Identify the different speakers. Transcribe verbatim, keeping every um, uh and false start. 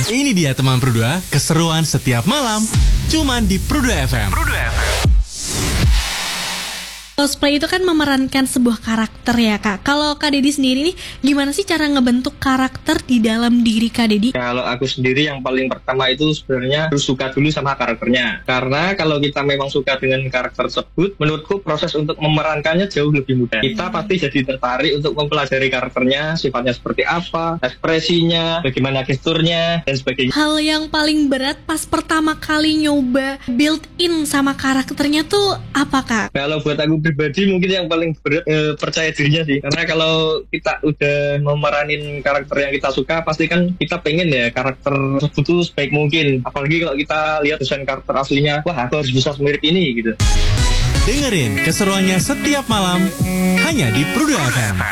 Speaker 1: Ini dia teman Produa, keseruan setiap malam, cuman di Produa F M. Produa F M.
Speaker 2: Cosplay itu kan memerankan sebuah karakter ya Kak. Kalau Kak Dedi sendiri nih, gimana sih cara ngebentuk karakter di dalam diri Kak Dedi?
Speaker 3: Kalau aku sendiri yang paling pertama itu sebenarnya harus suka dulu sama karakternya. Karena kalau kita memang suka dengan karakter tersebut, menurutku proses untuk memerankannya jauh lebih mudah. Kita pasti jadi tertarik untuk mempelajari karakternya, sifatnya seperti apa, ekspresinya, bagaimana gesturnya, dan sebagainya.
Speaker 2: Hal yang paling berat pas pertama kali nyoba build in sama karakternya tuh apa Kak?
Speaker 3: Kalau buat aku pribadi mungkin yang paling berat eh, percaya dirinya sih, karena kalau kita udah memeranin karakter yang kita suka pasti kan kita pengen ya karakter tersebut tuh sebaik mungkin, apalagi kalau kita lihat desain karakter aslinya, wah aku harus bisa semirip ini gitu.
Speaker 1: Dengerin keseruannya setiap malam hanya di Produa F M.